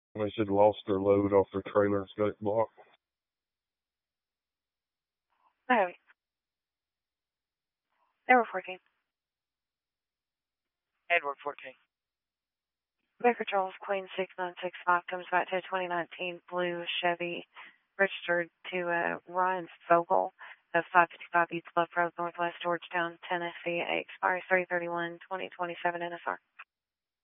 They said lost their load off their trailer and got it blocked. No, they were 14. Edward 14. Baker Charles Queen 6965 comes back to a 2019 blue Chevy registered to Ryan Vogel of 555 East Bluff Road, Northwest Georgetown, Tennessee. Expires 3/31/2027 NSR.